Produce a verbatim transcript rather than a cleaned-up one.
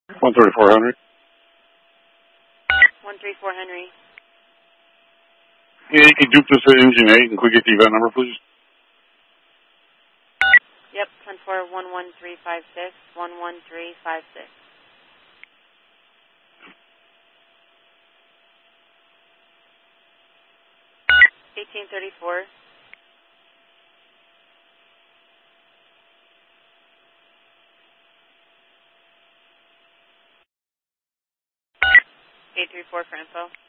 one thirty-four Henry. one thirty-four Henry. Yeah, you can dupe this at engine eight and quick get the event number, please. Yep, ten four one one three five six one one three five six. eighteen thirty-four. eight three four for info.